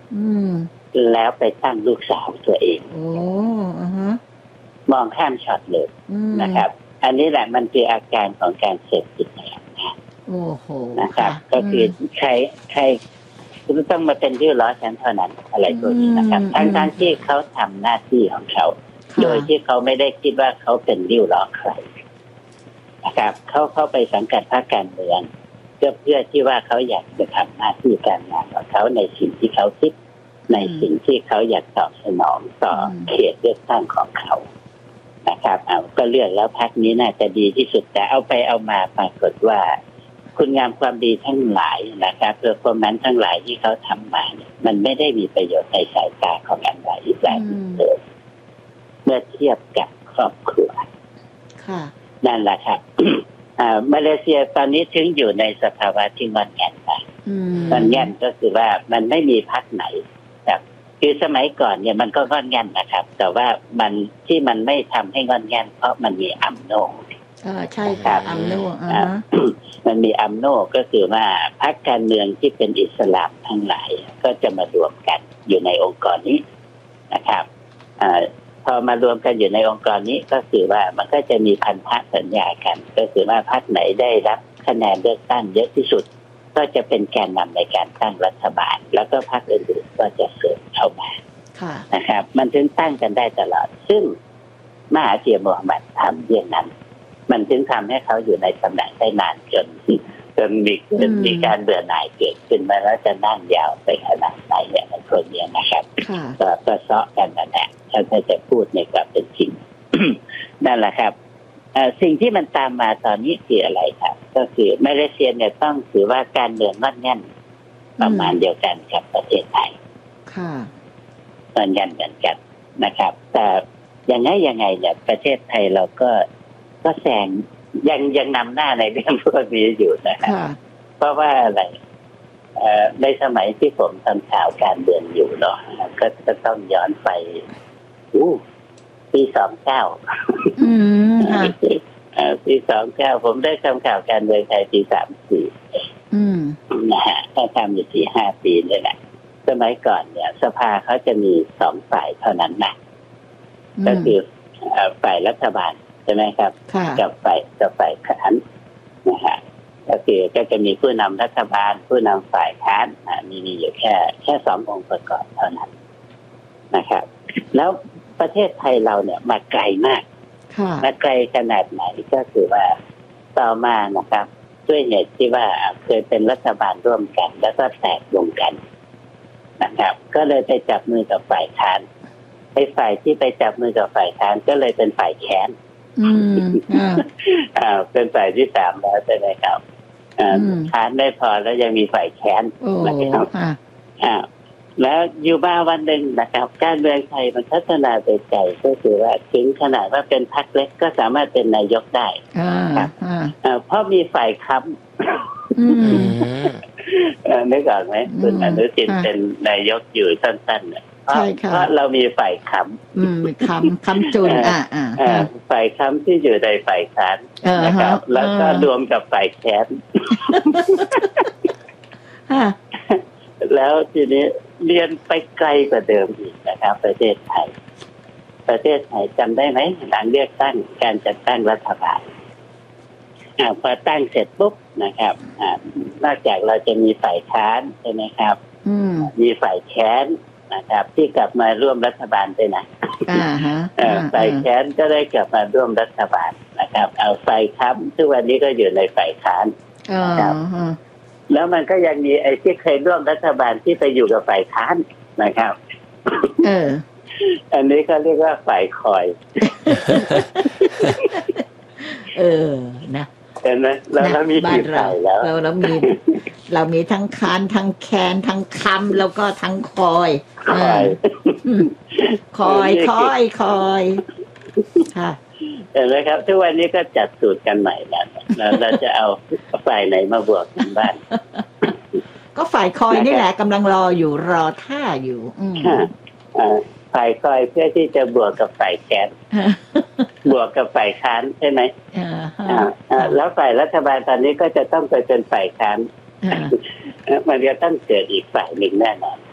อืมแล้วไปตั้งลูกสาวตัวเองโอ้อ่าฮะมองข้ามช็อตเลยอืมนะครับอันนี้แหละมันคืออาการของการเสพติดโอ้โหนะครับค่ะก็คือใครต้องมาเป็นริ้วล้อฉันเท่านั้นอะไรพวกนี้นะครับทั้งที่เขาทำหน้าที่ของเขาโดยที่เขาไม่ได้คิดว่าเขาเป็นริ้วล้อใครนะครับเขาไปสังกัดพรรคการเมืองเพื่อที่ว่าเขาอยากจะทำหน้าที่การงานของเขาในสิ่งที่เขาคิดในสิ่งที่เขาอยากตอบสนองต่อเขตเลือกตั้งของเขานะครับเอาก็เลือกแล้วพรรคนี้น่าจะดีที่สุดแต่เอาไปเอามาปรากฏว่าคุณงามความดีทั้งหลายนะครับเพื่อความนั้นทั้งหลายที่เขาทำมาเนี่ยมันไม่ได้มีประโยชน์ในสายตาของอันใดอีกอย่างเลยเมื่อเทียบกับครอบครัวนั่นแหละครับ มาเลเซียตอนนี้ถึงอยู่ในสภาวะที่งอนแงนไปงอนแงนก็คือว่ามันไม่มีพรรคไหนครับคือสมัยก่อนเนี่ยมันก็งอนแงนนะครับ แต่ว่ามันที่มันไม่ทำให้งอนแงนเพราะมันมีอัมโนใช่ครับอัมโนมันมีอัมโนก็คือว่าพรรคการเมืองที่เป็นอิสลามทั้งหลายก็จะมารวมกันอยู่ในองค์กรนี้นะครับพอมารวมกันอยู่ในองค์กรนี้ก็คือว่ามันก็จะมีพันธสัญญากันก็คือว่าพรรคไหนได้รับคะแนนเลือกตั้งเยอะที่สุดก็จะเป็นแกนนำในการตั้งรัฐบาลแล้วก็พรรคอื่นๆก็จะเสริมเข้ามานะครับมันถึงตั้งกันได้ตลอดซึ่งมหาธีรมูฮัมหมัดทำเรื่องนั้นมันถึงทำให้เขาอยู่ในตำแหน่งได้นานจนมีการเบื่อหน่ายเกิดขึ้นมาแล้วจะนั่งยาวไปขนาดไหนเนี่ยในคนนี้นะครับก็เซาะกันนั่นแหละถ้าจะพูดในความเป็นจริง นั่นแหละครับสิ่งที่มันตามมาตอนนี้คืออะไรครับก็คือมาเลเซียเนี่ยต้องถือว่าการเมืองงอนแง่นประมาณเดียวกันกับประเทศไทยงอนแง่นเหมือนกันนะครับแต่ยังไงเนี่ยประเทศไทยเราก็แซงยังนำหน้าในเรื่องพวกนี้อยู่นะครับเพราะว่าอะไรในสมัยที่ผมทำข่าวการเมืองอยู่เนาะก็จะต้องย้อนไปปี29ปี29ผมได้ทำข่าวการเมืองไทยปี34นะฮะถ้าทำอยู่4-5 ปีเลยแหละสมัยก่อนเนี่ยสภาเขาจะมี2ฝ่ายเท่านั้นนะก็คือฝ่ายรัฐบาลใช่ไหมครับกับฝ่ายค้านนะฮะก็จะมีผู้นำรัฐบาลผู้นำฝ่ายค้านมีอยู่แค่2 องค์ประกอบเท่านั้นนะครับแล้วประเทศไทยเราเนี่ยมาไกลมากมาไกลขนาดไหนก็คือว่าต่อมานะครับด้วยเหตุที่ว่าเคยเป็นรัฐบาลร่วมกันแล้วก็แตกวงกันนะครับก็เลยไปจับมือกับฝ่ายค้านไอ้ฝ่ายที่ไปจับมือกับฝ่ายค้านก็เลยเป็นฝ่ายแค้นเป็นฝ่ายที่3แล้วใช่ไหมครับค้านไม่พอแล้วยังมีฝ่ายแค้นนะครับแล้วอยู่มาวันหนึ่งนะครับการเมืองไทยมันพัฒนาไปไกลก็คือว่าถึงขนาดว่าเป็นพรรคเล็กก็สามารถเป็นนายกได้ครับเพราะมีฝ่ายค้ำนึกออกไหมคุณอนุทินเป็นนายกอยู่สั้นๆเนี่ยเพราะเรามีฝ่ายค้ำจุนฝ่ายค้ำที่อยู่ในฝ่ายค้านนะครับแล้วก็รวมกับฝ่ายแค้นแล้วทีนี้เรียนไปไกลกว่าเดิมอีกนะครับประเทศไทยจำได้ไหมหลังเลือกตั้งการจัดตั้งรัฐบาลพอตั้งเสร็จปุ๊บนะครับนอกจากเราจะมีฝ่ายค้านใช่ไหมครับมีฝ่ายแค้นนะครับที่กลับมาร่วมรัฐบาลด้วยนะฝ่ายแค้นก็ได้กลับมาร่วมรัฐบาลนะครับเอาฝ่ายค้ำทุกวันนี้ก็อยู่ในฝ่ายค้านนะครับแล้วมันก็ยังมีไอ้ที่เคยร่วมรัฐบาลที่ไปอยู่กับฝ่ายค้านนะครับอันนี้เขาเรียกว่าฝ่ายคอยนะเห็นไหมเรามีกี่ฝ่ายแล้วเรามีทั้งค้านทั้งแค้นทั้งคำแล้วก็ทั้งคอยค่ะเห็นไหมครับทุกวันนี้ก็จัดสูตรกันใหม่แล้วเราจะเอาฝ่ายไหนมาบวกกันบ้างก็ฝ่ายคอยนี่แหละกำลังรอท่าอยู่ฝ่ายคอยเพื่อที่จะบวกกับฝ่ายแค้นบวกกับฝ่ายค้านใช่ไหมแล้วฝ่ายรัฐบาลตอนนี้ก็จะต้องไปเป็นฝ่ายค้านมันจะต้องเกิดอีกฝ่ายหนึ่งแน่นอน